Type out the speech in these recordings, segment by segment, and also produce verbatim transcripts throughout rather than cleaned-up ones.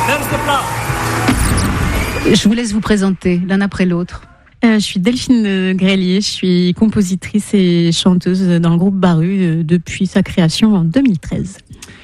Je vous laisse vous présenter l'un après l'autre. Euh, je suis Delphine Grelier, je suis compositrice et chanteuse dans le groupe Baru euh, depuis sa création en deux mille treize.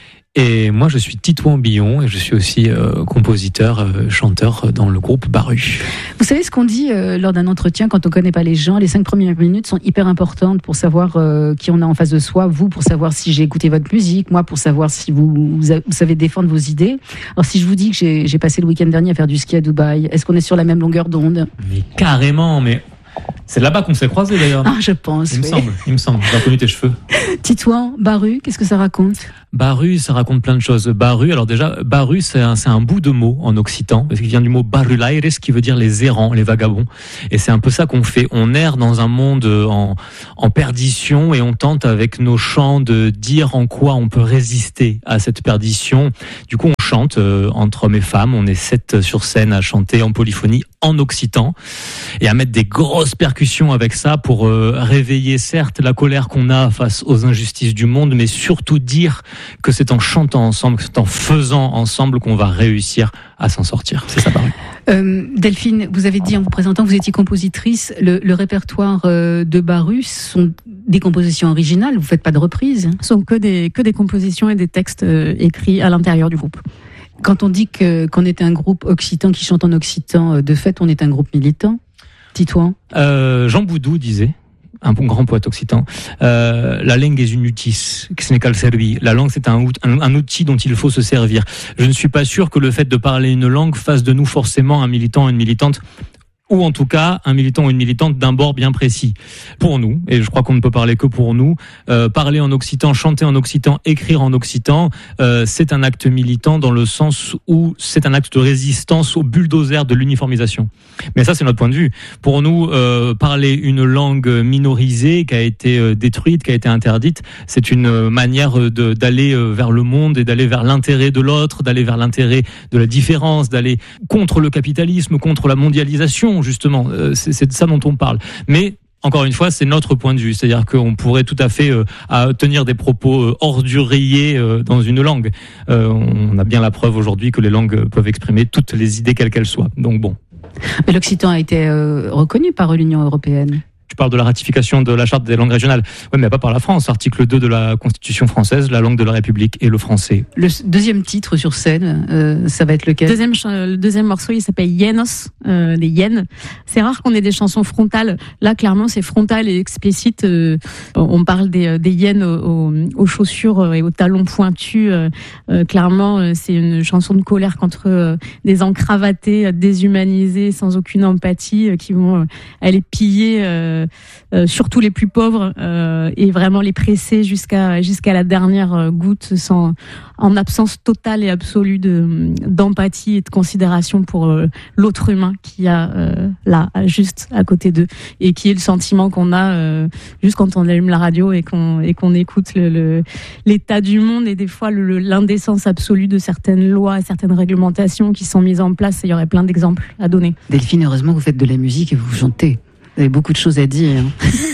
Et moi, je suis Titouan Billon et je suis aussi euh, compositeur, euh, chanteur dans le groupe Baru. Vous savez ce qu'on dit euh, lors d'un entretien quand on ne connaît pas les gens? Les cinq premières minutes sont hyper importantes pour savoir euh, qui on a en face de soi. Vous, pour savoir si j'ai écouté votre musique. Moi, pour savoir si vous, vous, avez, vous savez défendre vos idées. Alors, si je vous dis que j'ai, j'ai passé le week-end dernier à faire du ski à Dubaï, est-ce qu'on est sur la même longueur d'onde? Mais carrément, mais... C'est là-bas qu'on s'est croisés d'ailleurs. Ah, je pense. Il me oui. semble, il me semble. J'ai reconnu tes cheveux. Titouan, Baru, qu'est-ce que ça raconte? Baru, ça raconte plein de choses. Baru, alors déjà, Baru, c'est un, c'est un bout de mot en occitan, parce qu'il vient du mot barulaires, qui veut dire les errants, les vagabonds. Et c'est un peu ça qu'on fait. On erre dans un monde en, en perdition et on tente avec nos chants de dire en quoi on peut résister à cette perdition. Du coup, on chante euh, entre hommes et femmes. On est sept sur scène à chanter en polyphonie en occitan et à mettre des grosses percussions avec ça pour euh, réveiller certes la colère qu'on a face aux injustices du monde, mais surtout dire que c'est en chantant ensemble, que c'est en faisant ensemble qu'on va réussir à s'en sortir. C'est ça, Baru. Euh, Delphine, vous avez dit en vous présentant que vous étiez compositrice. Le, le répertoire euh, de Baru sont des compositions originales. Vous faites pas de reprises? Ce sont que des, que des compositions et des textes euh, écrits à l'intérieur du groupe. Quand on dit que, qu'on est un groupe occitan qui chante en occitan, de fait, on est un groupe militant. Titouan? Euh, Jean Boudou disait, un bon grand poète occitan, euh, la langue est une utis, que ce n'est qu'à le servir. La langue, c'est un, un, un outil dont il faut se servir. Je ne suis pas sûr que le fait de parler une langue fasse de nous forcément un militant, une militante, ou en tout cas un militant ou une militante d'un bord bien précis. Pour nous, et je crois qu'on ne peut parler que pour nous, euh, parler en occitan, chanter en occitan, écrire en occitan, euh, c'est un acte militant dans le sens où c'est un acte de résistance au bulldozer de l'uniformisation. Mais ça, c'est notre point de vue. Pour nous, euh, parler une langue minorisée qui a été euh, détruite, qui a été interdite, c'est une manière de, d'aller vers le monde et d'aller vers l'intérêt de l'autre, d'aller vers l'intérêt de la différence, d'aller contre le capitalisme, contre la mondialisation, justement. Euh, c'est, c'est de ça dont on parle. Mais encore une fois, c'est notre point de vue. C'est-à-dire qu'on pourrait tout à fait euh, à tenir des propos euh, orduriers euh, dans une langue. Euh, on a bien la preuve aujourd'hui que les langues peuvent exprimer toutes les idées quelles qu'elles soient. Donc bon. Mais l'occitan a été euh, reconnu par l'Union européenne. Tu parles de la ratification de la charte des langues régionales. Oui, mais pas par la France. Article deux de la Constitution française, la langue de la République est le français. Le deuxième titre sur scène, euh, ça va être lequel? Deuxième, Le deuxième morceau, il s'appelle Yenos, euh, des hyènes. C'est rare qu'on ait des chansons frontales. Là, clairement, c'est frontal et explicite. Euh, on parle des, des hyènes aux, aux chaussures et aux talons pointus. Euh, euh, clairement, c'est une chanson de colère contre euh, des encravatés, déshumanisés, sans aucune empathie, euh, qui vont euh, aller piller... Euh, Euh, surtout les plus pauvres euh, et vraiment les presser jusqu'à jusqu'à la dernière goutte, sans en absence totale et absolue de d'empathie et de considération pour euh, l'autre humain qui a euh, là juste à côté d'eux, et qui est le sentiment qu'on a euh, juste quand on allume la radio et qu'on et qu'on écoute le, le l'état du monde et des fois le, l'indécence absolue de certaines lois et certaines réglementations qui sont mises en place. Il y aurait plein d'exemples à donner. Delphine, heureusement que vous faites de la musique et vous chantez. Vous avez beaucoup de choses à dire.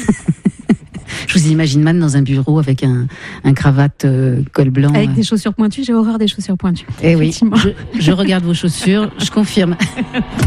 Je vous imagine man dans un bureau avec un, un cravate euh, col blanc. Avec des chaussures pointues, j'ai horreur des chaussures pointues. Eh oui, je, je regarde vos chaussures, je confirme.